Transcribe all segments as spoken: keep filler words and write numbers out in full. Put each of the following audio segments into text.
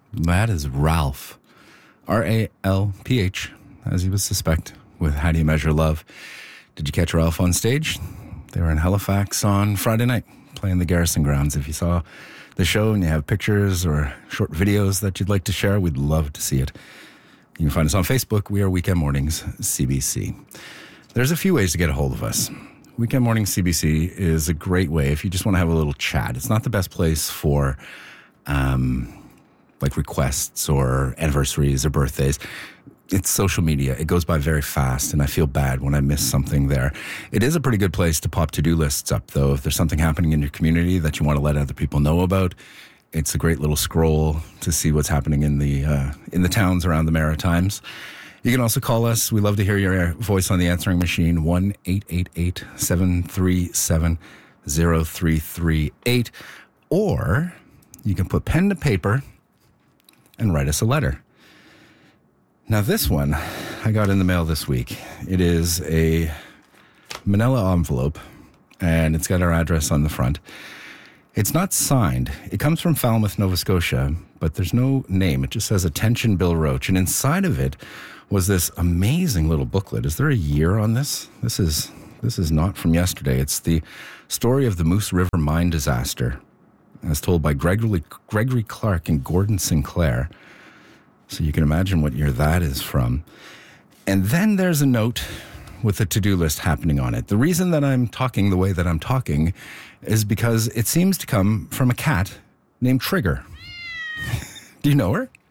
That is Ralph. R A L P H, as you would suspect, with How Do You Measure Love. Did you catch Ralph on stage? They were in Halifax on Friday night, playing the Garrison Grounds. If you saw the show and you have pictures or short videos that you'd like to share, we'd love to see it. You can find us on Facebook. We are Weekend Mornings C B C. There's a few ways to get a hold of us. Weekend Mornings C B C is a great way if you just want to have a little chat. It's not the best place for um, like requests or anniversaries or birthdays. It's social media. It goes by very fast, and I feel bad when I miss something there. It is a pretty good place to pop to-do lists up, though. If there's something happening in your community that you want to let other people know about, it's a great little scroll to see what's happening in the uh, in the towns around the Maritimes. You can also call us. We love to hear your voice on the answering machine, one eight eight eight, seven three seven, zero three three eight. Or you can put pen to paper and write us a letter. Now, this one I got in the mail this week. It is a manila envelope, and it's got our address on the front. It's not signed. It comes from Falmouth, Nova Scotia, but there's no name. It just says, "Attention, Bill Roach." And inside of it was this amazing little booklet. Is there a year on this? This is this is not from yesterday. It's the story of the Moose River mine disaster, as told by Gregory, Gregory Clark and Gordon Sinclair. So you can imagine what year that is from. And then there's a note with a to-do list happening on it. The reason that I'm talking the way that I'm talking is because it seems to come from a cat named Trigger. Do you know her?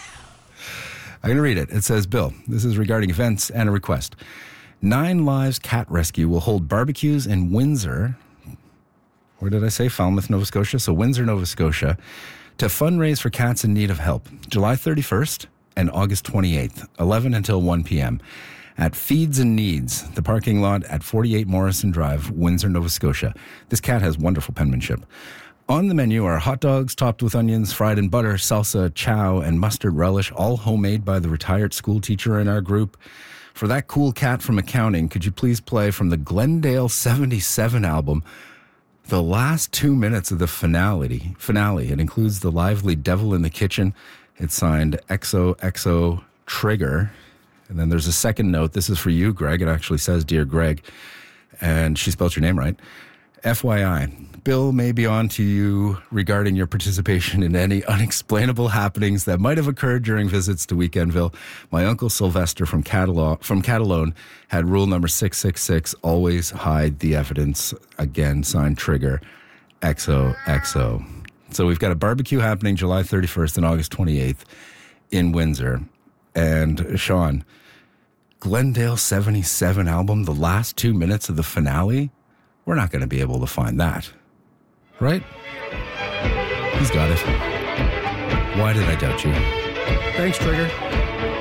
I'm going to read it. It says, "Bill, this is regarding events and a request. Nine Lives Cat Rescue will hold barbecues in Windsor." Where did I say? Falmouth, Nova Scotia. So Windsor, Nova Scotia, to fundraise for cats in need of help, July thirty-first and August twenty-eighth, eleven until one p.m. at Feeds and Needs, the parking lot at forty-eight Morrison Drive, Windsor, Nova Scotia. This cat has wonderful penmanship. On the menu are hot dogs topped with onions, fried in butter, salsa, chow, and mustard relish, all homemade by the retired school teacher in our group. For that cool cat from accounting, could you please play from the Glendale seventy-seven album, the last two minutes of the finale. Finale. It includes the lively Devil in the Kitchen. It's signed X O X O Trigger. And then there's a second note. This is for you, Greg. It actually says, "Dear Greg." And she spelled your name right. F Y I, Bill may be on to you regarding your participation in any unexplainable happenings that might have occurred during visits to Weekendville. My uncle Sylvester from Catalo- from Catalone had rule number six six six, always hide the evidence. Again, signed Trigger, X O X O. So we've got a barbecue happening July thirty-first and August twenty-eighth in Windsor. And Sean, Glendale seventy-seven album, the last two minutes of the finale, we're not going to be able to find that. Right? He's got it. Why did I doubt you? Thanks, Trigger.